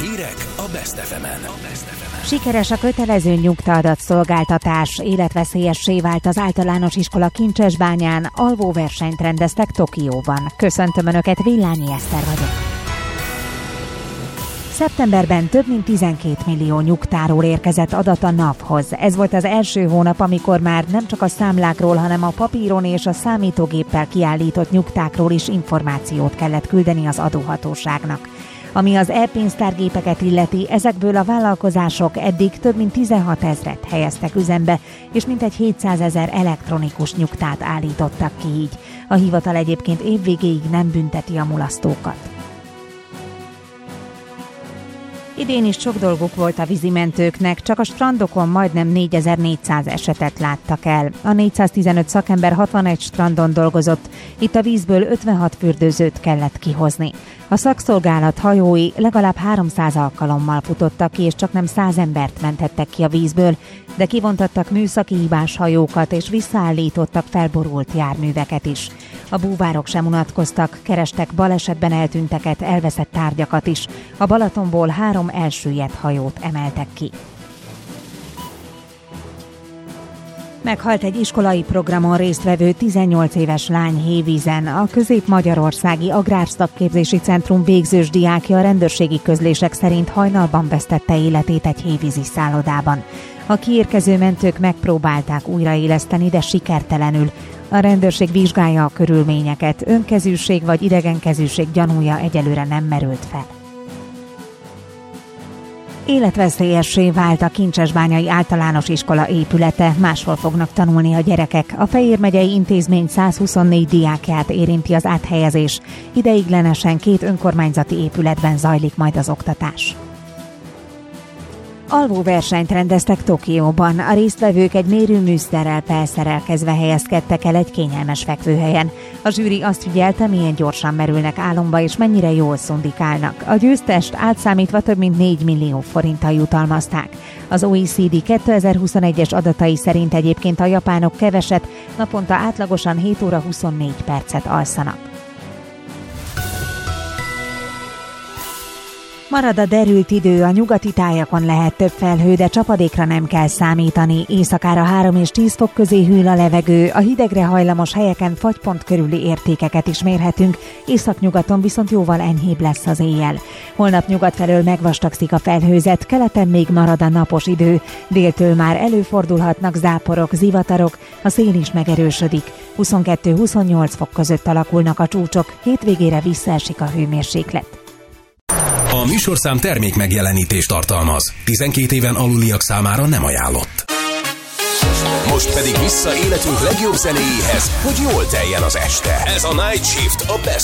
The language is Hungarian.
Hírek a Best FM-en. Sikeres a kötelező nyugtaadatszolgáltatás, életveszélyessé vált az általános iskola Kincsesbányán, alvóversenyt rendeztek Tokióban. Köszöntöm Önöket, Villányi Eszter vagyok. Szeptemberben több mint 12 millió nyugtáról érkezett adat a NAV-hoz. Ez volt az első hónap, amikor már nem csak a számlákról, hanem a papíron és a számítógéppel kiállított nyugtákról is információt kellett küldeni az adóhatóságnak. Ami az e-pénztárgépeket illeti, ezekből a vállalkozások eddig több mint 16 000 helyeztek üzembe, és mintegy 700 000 elektronikus nyugtát állítottak ki így. A hivatal egyébként évvégéig nem bünteti a mulasztókat. Idén is sok dolguk volt a vízimentőknek, csak a strandokon majdnem 4400 esetet láttak el. A 415 szakember 61 strandon dolgozott, itt a vízből 56 fürdőzőt kellett kihozni. A szakszolgálat hajói legalább 300 alkalommal futottak ki, és csak nem 100 embert mentettek ki a vízből, de kivontattak műszaki hibás hajókat, és visszaállítottak felborult járműveket is. A búvárok sem unatkoztak, kerestek balesetben eltűnteket, elveszett tárgyakat is. A Balatonból 3 elsüllyedt hajót emeltek ki. Meghalt egy iskolai programon résztvevő 18 éves lány Hévízen. A Közép-Magyarországi Agrárszakképzési Centrum végzős diákja a rendőrségi közlések szerint hajnalban vesztette életét egy hévízi szállodában. A kiérkező mentők megpróbálták újraéleszteni, de sikertelenül. A rendőrség vizsgálja a körülményeket, önkezűség vagy idegenkezűség gyanúja egyelőre nem merült fel. Életveszélyessé vált a Kincsesbányai Általános Iskola épülete, máshol fognak tanulni a gyerekek. A Fejér megyei intézmény 124 diákját érinti az áthelyezés. Ideiglenesen 2 önkormányzati épületben zajlik majd az oktatás. Alvóversenyt rendeztek Tokióban. A résztvevők egy mérőműszerrel felszerelkezve helyezkedtek el egy kényelmes fekvőhelyen. A zsűri azt figyelte, milyen gyorsan merülnek álomba és mennyire jól szundikálnak. A győztest átszámítva több mint 4 millió forinttal jutalmazták. Az OECD 2021-es adatai szerint egyébként a japánok keveset, naponta átlagosan 7 óra 24 percet alszanak. Marad a derült idő, a nyugati tájakon lehet több felhő, de csapadékra nem kell számítani. Éjszakára 3 és 10 fok közé hűl a levegő, a hidegre hajlamos helyeken fagypont körüli értékeket is mérhetünk, északnyugaton viszont jóval enyhébb lesz az éjjel. Holnap nyugat felől megvastagszik a felhőzet, keleten még marad a napos idő, déltől már előfordulhatnak záporok, zivatarok, a szél is megerősödik. 22-28 fok között alakulnak a csúcsok, hétvégére visszaesik a hőmérséklet. A műsorszám termék megjelenítést tartalmaz. 12 éven aluliak számára nem ajánlott. Most pedig vissza életünk legjobb zenéjéhez, hogy jól teljen az este. Ez a Night Shift a Best